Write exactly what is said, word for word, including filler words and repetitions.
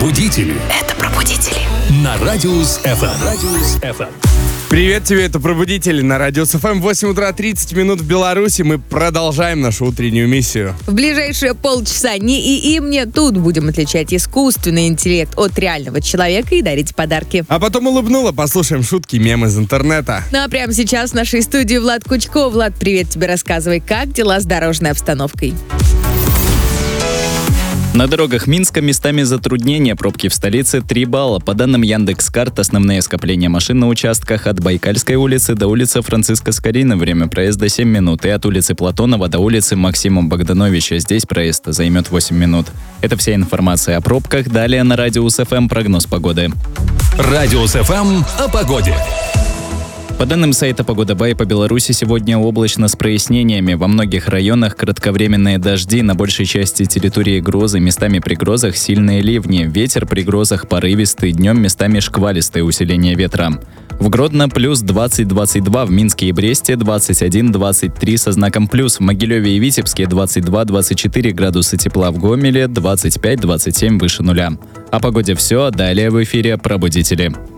Пробудители. Это пробудители. На Радиус эф эм. Радиус эф эм. Привет тебе, это Пробудители на Радиус эф эм. восемь утра тридцать минут в Беларуси. Мы продолжаем нашу утреннюю миссию. В ближайшие полчаса не и и мне тут будем отличать искусственный интеллект от реального человека и дарить подарки. А потом улыбнула, послушаем шутки, мемы из интернета. Ну а прямо сейчас в нашей студии Влад Кучко. Влад, привет тебе, рассказывай, как дела с дорожной обстановкой? На дорогах Минска местами затруднения, пробки в столице три балла. По данным Яндекс.Карт, основные скопления машин на участках от Байкальской улицы до улицы Франциска Скорина. Время проезда семь минут. И от улицы Платонова до улицы Максима Богдановича. Здесь проезд займет восемь минут. Это вся информация о пробках. Далее на Радиус эф эм прогноз погоды. Радиус эф эм о погоде. По данным сайта «Погода Бай», по Беларуси сегодня облачно с прояснениями. Во многих районах кратковременные дожди, на большей части территории грозы, местами при грозах сильные ливни. Ветер при грозах порывистый, днем местами шквалистое усиление ветра. В Гродно плюс двадцать двадцать два, в Минске и Бресте двадцать один двадцать три со знаком плюс, в Могилеве и Витебске двадцать два двадцать четыре градуса тепла, в Гомеле двадцать пять двадцать семь выше нуля. О погоде все, далее в эфире «Пробудители».